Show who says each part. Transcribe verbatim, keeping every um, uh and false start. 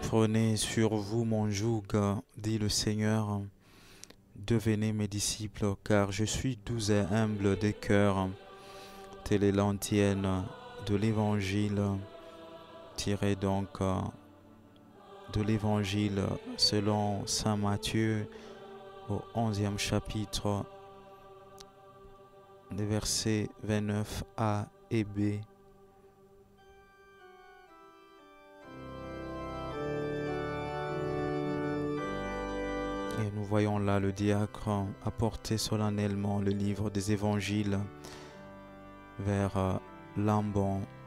Speaker 1: Prenez sur vous mon joug, dit le Seigneur. Devenez mes disciples, car je suis doux et humble de cœur. Telle est l'antienne de l'Évangile, tiré donc euh, de l'Évangile selon saint Matthieu au onzième chapitre, des versets vingt-neuf A et B. Et nous voyons là le diacre apporter solennellement le livre des évangiles vers euh, l'ambon